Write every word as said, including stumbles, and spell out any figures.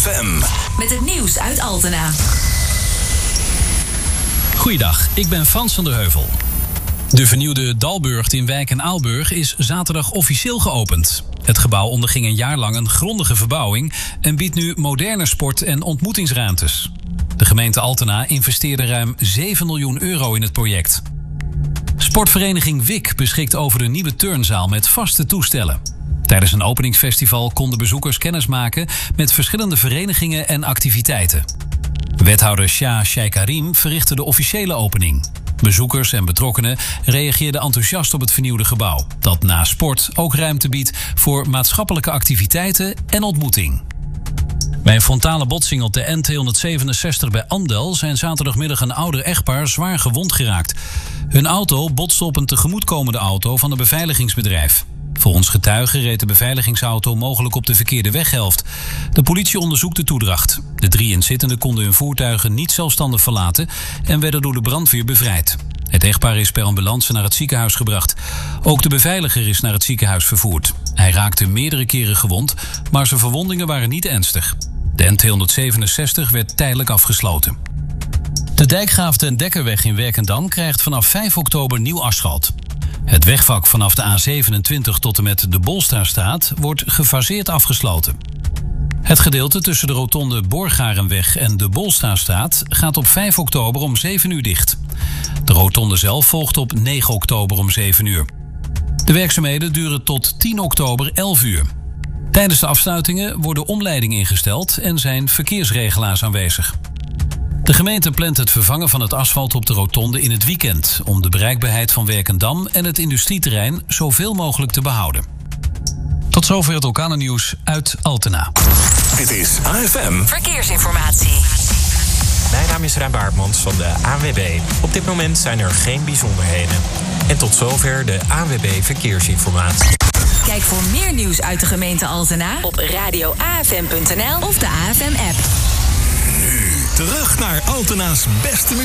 F M. Met het nieuws uit Altena. Goeiedag, ik ben Frans van der Heuvel. De vernieuwde Dalburgt in Wijk en Aalburg is zaterdag officieel geopend. Het gebouw onderging een jaar lang een grondige verbouwing en biedt nu moderne sport- en ontmoetingsruimtes. De gemeente Altena investeerde ruim zeven miljoen euro in het project. Sportvereniging W I C beschikt over een nieuwe turnzaal met vaste toestellen. Tijdens een openingsfestival konden bezoekers kennis maken met verschillende verenigingen en activiteiten. Wethouder Shah Sheikharim verrichtte de officiële opening. Bezoekers en betrokkenen reageerden enthousiast op het vernieuwde gebouw, dat na sport ook ruimte biedt voor maatschappelijke activiteiten en ontmoeting. Bij een frontale botsing op de N tweehonderdzevenenzestig bij Andel zijn zaterdagmiddag een ouder echtpaar zwaar gewond geraakt. Hun auto botste op een tegemoetkomende auto van een beveiligingsbedrijf. Volgens getuigen reed de beveiligingsauto mogelijk op de verkeerde weghelft. De politie onderzoekt de toedracht. De drie inzittenden konden hun voertuigen niet zelfstandig verlaten en werden door de brandweer bevrijd. Het echtpaar is per ambulance naar het ziekenhuis gebracht. Ook de beveiliger is naar het ziekenhuis vervoerd. Hij raakte meerdere keren gewond, maar zijn verwondingen waren niet ernstig. De N tweehonderdzevenenzestig werd tijdelijk afgesloten. De Dijkgraafte en Dekkerweg in Werkendam krijgt vanaf vijf oktober nieuw asfalt. Het wegvak vanaf de A zevenentwintig tot en met de Bolstraatstraat wordt gefaseerd afgesloten. Het gedeelte tussen de rotonde Borgarenweg en de Bolstraatstraat gaat op vijf oktober om zeven uur dicht. De rotonde zelf volgt op negen oktober om zeven uur. De werkzaamheden duren tot tien oktober elf uur. Tijdens de afsluitingen worden omleidingen ingesteld en zijn verkeersregelaars aanwezig. De gemeente plant het vervangen van het asfalt op de rotonde in het weekend om de bereikbaarheid van Werkendam en het industrieterrein zoveel mogelijk te behouden. Tot zover het orkanennieuws uit Altena. Dit is A F M Verkeersinformatie. Mijn naam is Ruim Baartmans van de A N W B. Op dit moment zijn er geen bijzonderheden. En tot zover de A N W B Verkeersinformatie. Kijk voor meer nieuws uit de gemeente Altena op radio a f m punt n l of de A F M-app. Nu terug naar Altena's beste muziek.